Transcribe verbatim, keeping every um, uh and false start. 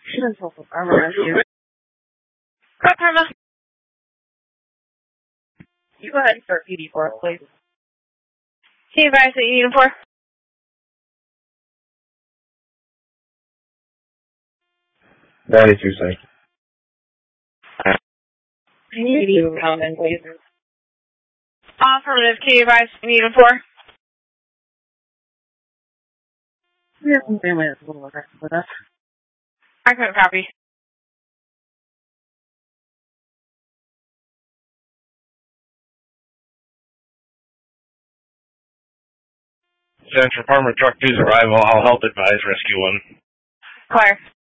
Central Farmer Rescue. Go, Karma. You go ahead and start P D for us, please. Can you advise what you need them for? ninety-two seconds. Can you P D come in, please? Affirmative. Can you advise what you need them for? We have some family that's a little aggressive with us. I couldn't copy. Central Farmer Truck two's arrival. I'll help advise Rescue one. Claire.